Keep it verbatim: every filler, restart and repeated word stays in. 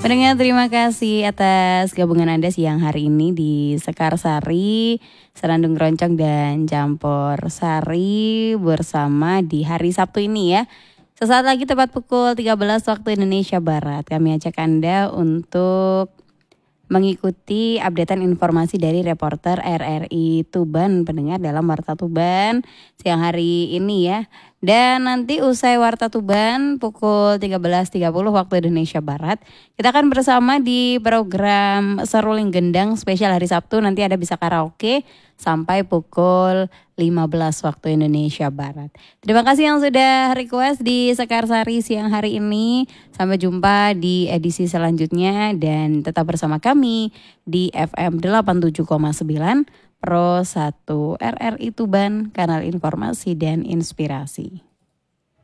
Pendengar, terima kasih atas gabungan Anda siang hari ini di Sekar Sari, Senandung Keroncong dan Campur Sari bersama di hari Sabtu ini ya. Sesaat lagi tepat pukul tiga belas waktu Indonesia Barat, kami ajak Anda untuk mengikuti updatean informasi dari reporter R R I Tuban, pendengar dalam Warta Tuban siang hari ini ya. Dan nanti usai Warta Tuban pukul tiga belas tiga puluh waktu Indonesia Barat, kita akan bersama di program Seruling Gendang spesial hari Sabtu. Nanti ada bisa karaoke sampai pukul lima belas waktu Indonesia Barat. Terima kasih yang sudah request di Sekar Sari siang hari ini. Sampai jumpa di edisi selanjutnya dan tetap bersama kami di F M delapan puluh tujuh koma sembilan Pro satu R R I Tuban, kanal informasi dan inspirasi.